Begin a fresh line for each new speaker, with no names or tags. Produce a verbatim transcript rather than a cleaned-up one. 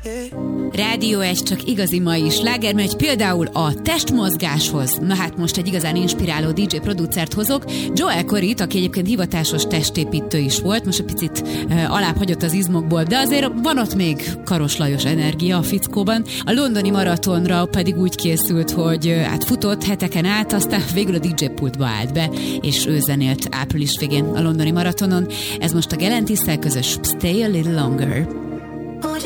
Rádió egy csak igazi mai sláger megy, például a testmozgáshoz. Na hát most egy igazán inspiráló dé dzsé producert hozok, Joel Corryt, aki egyébként hivatásos testépítő is volt, most egy picit uh, alább hagyott az izmokból, de azért van ott még Karos Lajos energia a fickóban. A londoni maratonra pedig úgy készült, hogy uh, hát futott heteken át, aztán végül a dé dzsé pultba állt be, és ő zenélt április végén a londoni maratonon. Ez most a Gelentisszel közös Stay a Little Longer.